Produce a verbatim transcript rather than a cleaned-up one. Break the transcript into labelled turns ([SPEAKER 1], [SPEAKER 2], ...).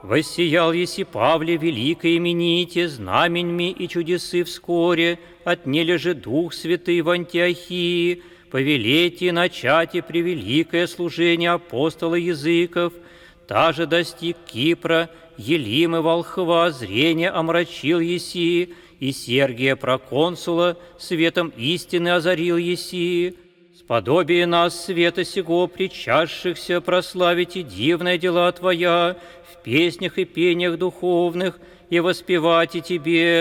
[SPEAKER 1] Воссиял еси Павле великой имените, знаменьми и чудесы вскоре, отнели же Дух Святый в Антиохии, повелете и начате превеликое служение апостола языков, та же достиг Кипра, Елимы волхва, зрение омрачил еси, и Сергия проконсула светом истины озарил еси. Сподобие нас света сего причастшихся прославите дивные дела Твоя в песнях и пениях духовных и воспевайте Тебе,